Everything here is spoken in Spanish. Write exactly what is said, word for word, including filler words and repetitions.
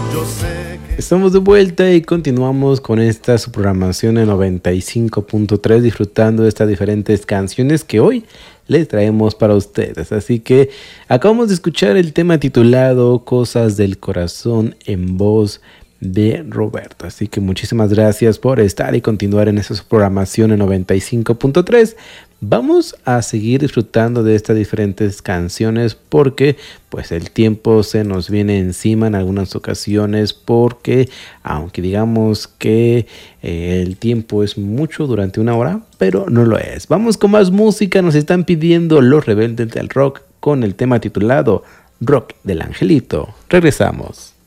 Estamos de vuelta y continuamos con esta su programación en noventa y cinco punto tres, disfrutando de estas diferentes canciones que hoy les traemos para ustedes. Así que acabamos de escuchar el tema titulado Cosas del Corazón en voz de Roberto. Así que muchísimas gracias por estar y continuar en esta programación en noventa y cinco punto tres. Vamos a seguir disfrutando de estas diferentes canciones porque pues el tiempo se nos viene encima en algunas ocasiones, porque aunque digamos que eh, el tiempo es mucho durante una hora, pero no lo es. Vamos con más música. Nos están pidiendo Los Rebeldes del Rock con el tema titulado Rock del Angelito. Regresamos.